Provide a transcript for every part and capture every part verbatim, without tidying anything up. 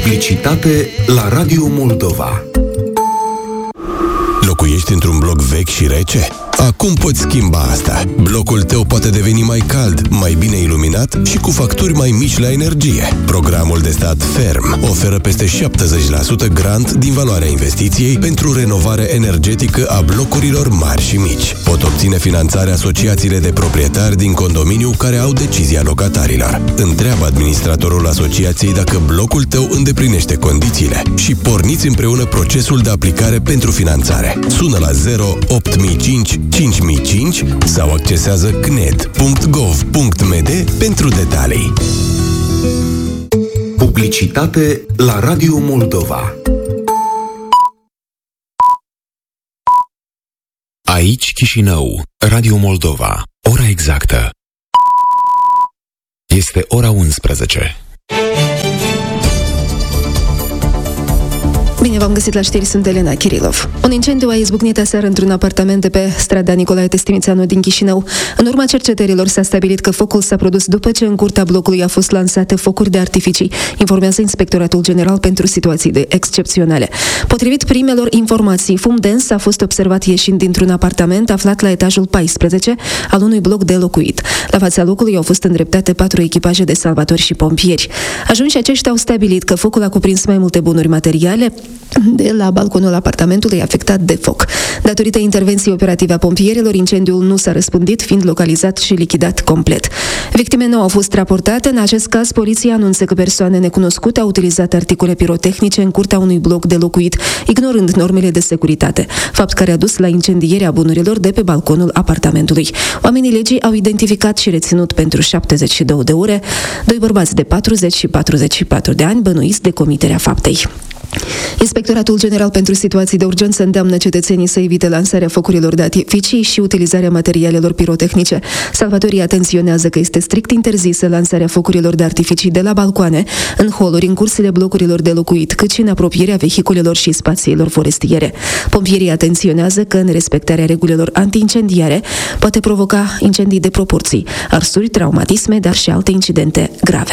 Publicitate la Radio Moldova. Locuiești într-un bloc vechi și rece? Acum poți schimba asta. Blocul tău poate deveni mai cald, mai bine iluminat și cu facturi mai mici la energie. Programul de stat Ferm oferă peste șaptezeci la sută grant din valoarea investiției pentru renovare energetică a blocurilor mari și mici. Pot obține finanțare asociațiile de proprietari din condominiu care au decizia locatarilor. Întreabă administratorul asociației dacă blocul tău îndeplinește condițiile și porniți împreună procesul de aplicare pentru finanțare. Sună la zero opt mii cinci cinci mii cinci sau accesează c n e d punct gov punct m d pentru detalii. Publicitate la Radio Moldova. Aici Chișinău, Radio Moldova. Ora exactă este ora unsprezece. Bine v-am găsit la știri, sunt Elena Kirilov. Un incendiu a izbucnit aseară într-un apartament de pe strada Nicolae Testimițanu din Chișinău. În urma cercetărilor s-a stabilit că focul s-a produs după ce în curtea blocului a fost lansate focuri de artificii, informează Inspectoratul General pentru Situații de Excepționale. Potrivit primelor informații, fum dens a fost observat ieșind dintr-un apartament aflat la etajul paisprezece al unui bloc de locuit. La fața locului au fost îndreptate patru echipaje de salvatori și pompieri. Ajunși aceștia au stabilit că focul a cuprins mai multe bunuri materiale de la balconul apartamentului afectat de foc. Datorită intervenției operative a pompierilor, incendiul nu s-a răspândit, fiind localizat și lichidat complet. Victime nu au fost raportate. În acest caz, poliția anunță că persoane necunoscute au utilizat articole pirotehnice în curtea unui bloc de locuit, ignorând normele de securitate, fapt care a dus la incendierea bunurilor de pe balconul apartamentului. Oamenii legii au identificat și reținut pentru șaptezeci și două de ore doi bărbați de patruzeci și patruzeci și patru de ani bănuiți de comiterea faptei. Inspectoratul General pentru Situații de Urgență îndeamnă cetățenii să evite lansarea focurilor de artificii și utilizarea materialelor pirotehnice. Salvatorii atenționează că este strict interzisă lansarea focurilor de artificii de la balcoane, în holuri, în cursele blocurilor de locuit, cât și în apropierea vehiculelor și spațiilor forestiere. Pompierii atenționează că nerespectarea regulilor antiincendiare poate provoca incendii de proporții, arsuri, traumatisme, dar și alte incidente grave.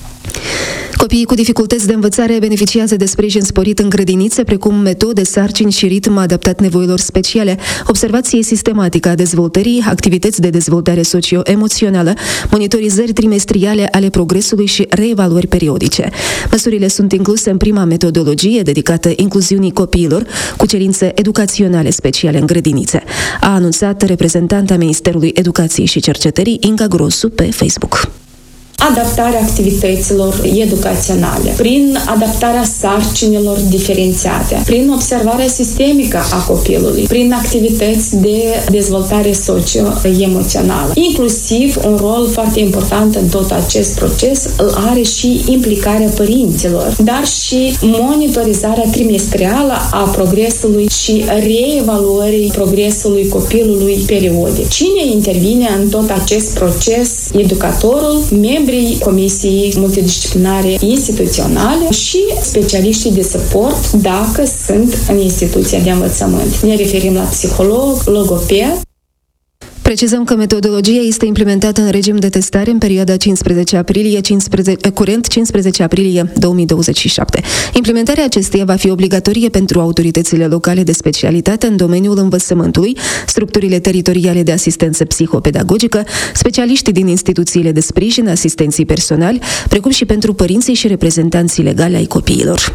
Copiii cu dificultăți de învățare beneficiază de sprijin sporit în grădinițe, precum metode, sarcini și ritm adaptat nevoilor speciale, observație sistematică a dezvoltării, activități de dezvoltare socio-emoțională, monitorizări trimestriale ale progresului și reevaluări periodice. Măsurile sunt incluse în prima metodologie dedicată incluziunii copiilor cu cerințe educaționale speciale în grădinițe, a anunțat reprezentanta Ministerului Educației și Cercetării, Inga Grosu, pe Facebook. Adaptarea activităților educaționale, prin adaptarea sarcinilor diferențiate, prin observarea sistemică a copilului, prin activități de dezvoltare socio-emoțională. Inclusiv un rol foarte important în tot acest proces îl are și implicarea părinților, dar și monitorizarea trimestrială a progresului și reevaluării progresului copilului periodic. Cine intervine în tot acest proces? Educatorul, membrii Comisiei Multidisciplinare Instituționale și specialiștii de suport dacă sunt în instituția de învățământ. Ne referim la psiholog, logoped. Precizăm că metodologia este implementată în regim de testare în perioada cincisprezece aprilie, cincisprezece, curent cincisprezece aprilie două mii douăzeci și șapte. Implementarea acesteia va fi obligatorie pentru autoritățile locale de specialitate în domeniul învățământului, structurile teritoriale de asistență psihopedagogică, specialiștii din instituțiile de sprijin, asistenții personali, precum și pentru părinții și reprezentanții legali ai copiilor.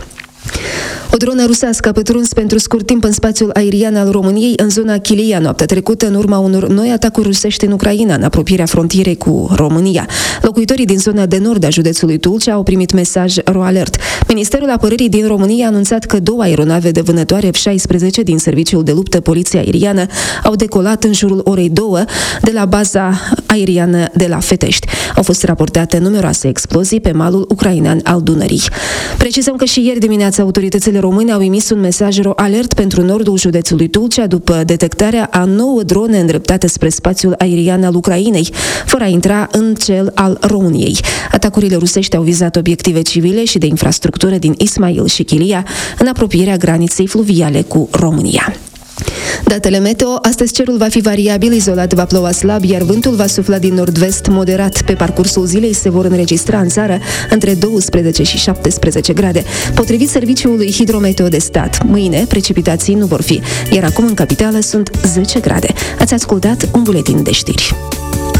O dronă rusească a pătruns pentru scurt timp în spațiul aerian al României în zona Chilia noaptea trecută în urma unor noi atacuri rusești în Ucraina, în apropierea frontierei cu România. Locuitorii din zona de nord a județului Tulcea au primit mesaj RoAlert. Ministerul Apărării din România a anunțat că două aeronave de vânătoare F șaisprezece din Serviciul de Luptă Poliție Aeriană au decolat în jurul orei două de la baza aeriană de la Fetești. Au fost raportate numeroase explozii pe malul ucrainean al Dunării. Precizăm că și ieri dimineața autoritățile române au emis un mesaj RoAlert pentru nordul județului Tulcea după detectarea a nouă drone îndreptate spre spațiul aerian al Ucrainei, fără a intra în cel al României. Atacurile rusești au vizat obiective civile și de infrastructură din Ismail și Chilia, în apropierea graniței fluviale cu România. Datele meteo, astăzi cerul va fi variabil, izolat va ploua slab, iar vântul va sufla din nord-vest moderat. Pe parcursul zilei se vor înregistra în țară între douăsprezece și șaptesprezece grade. Potrivit Serviciului Hidrometeo de Stat, mâine precipitații nu vor fi, iar acum în capitală sunt zece grade. Ați ascultat un buletin de știri.